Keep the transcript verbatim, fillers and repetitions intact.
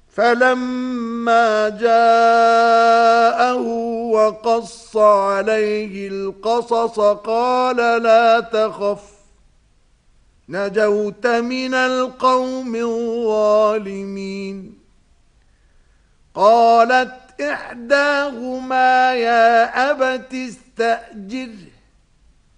فلما جاءه وقص عليه القصص قال لا تخف نجوت من القوم الظالمين. قالت إحداهما يا أبت استأجره